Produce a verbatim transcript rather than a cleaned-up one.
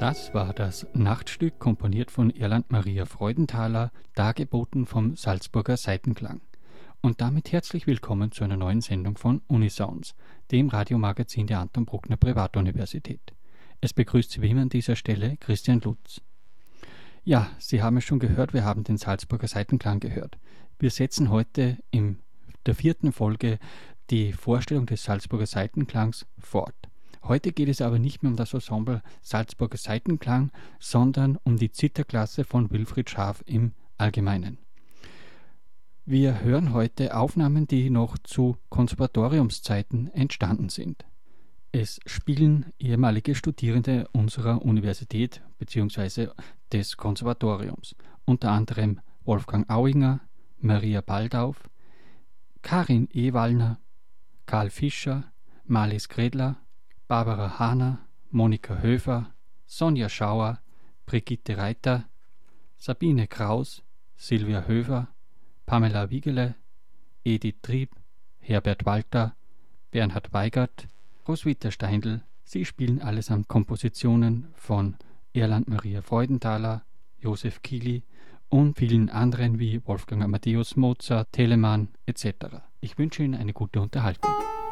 Das war das Nachtstück, komponiert von Erland Maria Freudenthaler, dargeboten vom Salzburger Saitenklang. Und damit herzlich willkommen zu einer neuen Sendung von Unisounds, dem Radiomagazin der Anton Bruckner Privatuniversität. Es begrüßt Sie wie immer an dieser Stelle Christian Lutz. Ja, Sie haben es schon gehört, wir haben den Salzburger Saitenklang gehört. Wir setzen heute in der vierten Folge die Vorstellung des Salzburger Saitenklangs fort. Heute geht es aber nicht mehr um das Ensemble Salzburger Saitenklang, sondern um die Zitherklasse von Wilfried Schaaf im Allgemeinen. Wir hören heute Aufnahmen, die noch zu Konservatoriumszeiten entstanden sind. Es spielen ehemalige Studierende unserer Universität bzw. des Konservatoriums, unter anderem Wolfgang Auinger, Maria Baldauf, Karin Ewallner, Karl Fischer, Marlies Gredler, Barbara Hahner, Monika Höfer, Sonja Schauer, Brigitte Reiter, Sabine Kraus, Silvia Höfer, Pamela Wiegele, Edith Trieb, Herbert Walter, Bernhard Weigert, Roswitha Steindl. Sie spielen allesamt Kompositionen von Erland Maria Freudenthaler, Josef Kili und vielen anderen wie Wolfgang Amadeus Mozart, Telemann et cetera. Ich wünsche Ihnen eine gute Unterhaltung.